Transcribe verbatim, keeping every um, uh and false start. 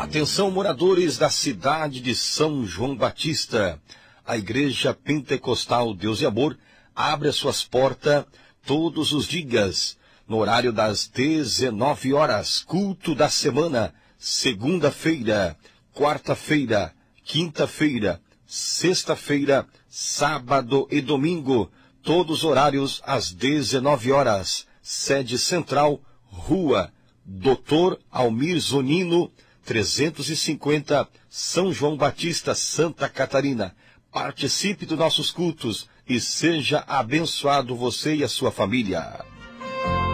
Atenção, moradores da cidade de São João Batista. A Igreja Pentecostal Deus e Amor abre as suas portas todos os dias, no horário das dezenove horas, culto da semana, segunda-feira, quarta-feira, quinta-feira, sexta-feira, sábado e domingo, todos os horários às dezenove horas, sede central, Rua doutor Almir Zonino, trezentos e cinquenta, São João Batista, Santa Catarina. Participe dos nossos cultos e seja abençoado você e a sua família.